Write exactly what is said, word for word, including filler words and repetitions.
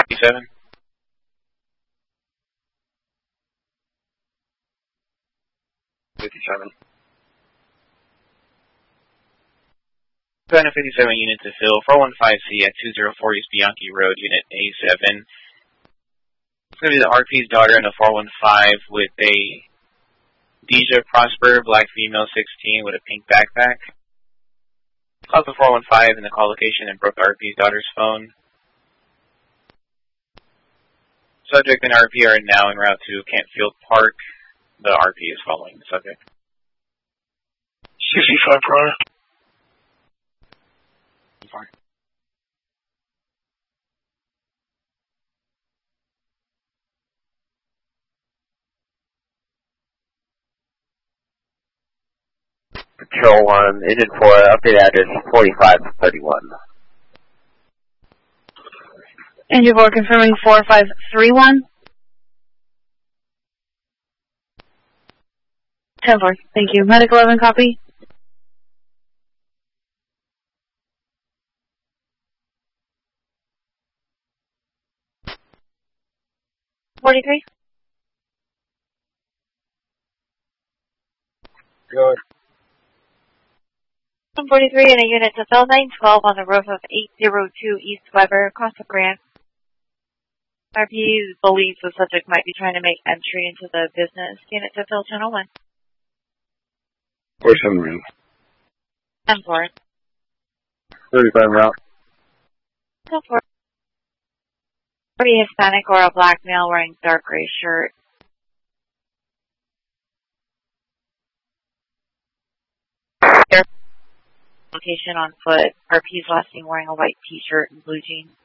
fifty-seven. fifty-seven. two fifty-seven unit to fill, four one five C at two oh four East Bianchi Road, unit A seven. It's going to be the R P's daughter in the four one five with a Deja Prosper, black female, sixteen, with a pink backpack. Called the four one five in the call location and broke R P's daughter's phone. Subject and R P are now en route to Kentfield Park. The R P is following the subject. sixty-five prior. Fine. Patrol one, Engine four, update address forty-five thirty-one. Engine four confirming four five three one. ten four, thank you. Medic eleven, copy. forty-three. Good. one forty-three in a unit to fill nine twelve on the roof of eight oh two East Weber, Casa Grande. R P believes the subject might be trying to make entry into the business. Unit to fill channel one. forty-seven round. ten four. thirty-five route. ten four. forty Hispanic or a black male wearing dark gray shirt. Location on foot. R P's last seen wearing a white t-shirt and blue jeans.